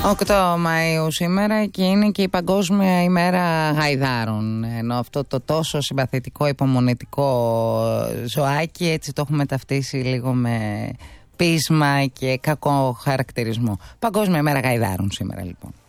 8 Μαΐου σήμερα και είναι και η Παγκόσμια ημέρα γαϊδάρων. Ενώ αυτό το τόσο συμπαθητικό, υπομονετικό ζωάκι έτσι το έχουμε ταυτίσει λίγο με πείσμα και κακό χαρακτηρισμό. Παγκόσμια ημέρα γαϊδάρων σήμερα λοιπόν.